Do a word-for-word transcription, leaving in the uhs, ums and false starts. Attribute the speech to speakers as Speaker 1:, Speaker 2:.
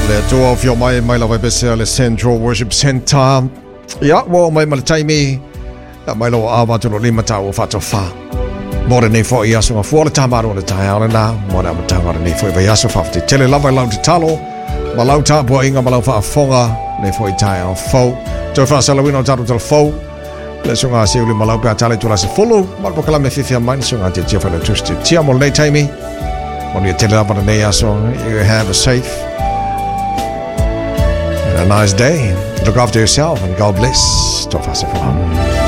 Speaker 1: Le toa fio mai mai la vai bese le Central Worship Center. Ya, wo mai mal taimi. La mai lo awa to lima ta o fato fa. More nei fo ia so fo le tamaro le tai ala na. More ma tanga nei fo ia so fa te tele lava lau te talo. Ma lau ta bo inga ma lau fa fonga nei fo i tai o fo. To fa sala wino ta to fo. Le sunga se uli ma lau pa tale to la se folo. Ma po kala me fifia mai sunga te tia fa le tusti. Tia mo nei taimi. When you tell lava nei aso, you have a safe a nice day. Look after yourself and God bless. Tot vast even.